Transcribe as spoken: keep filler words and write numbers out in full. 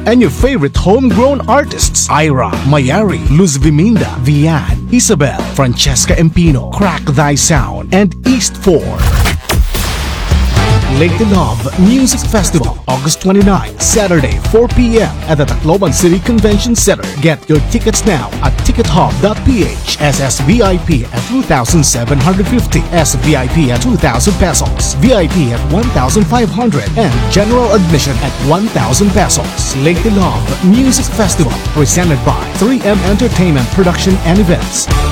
And your favorite homegrown artists, Ira, Mayari, Luz Viminda, Vian, Isabel, Francesca Empino, Crack Thy Sound, and East four. Late Love Music Festival, August twenty-ninth, Saturday, four p m at the Tacloban City Convention Center. Get your tickets now at ticket hub dot p h. S S V I P at two thousand seven hundred fifty, S V I P at two thousand pesos, V I P at one thousand five hundred, and general admission at one thousand pesos. Late Love Music Festival, presented by three M Entertainment Production and Events.